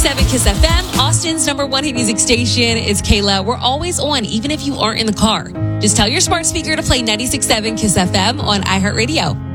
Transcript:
96.7 Kiss FM, Austin's number one hit music station. It's Kayla. We're always on, even if you aren't in the car. Just tell your smart speaker to play 96.7 Kiss FM on iHeartRadio.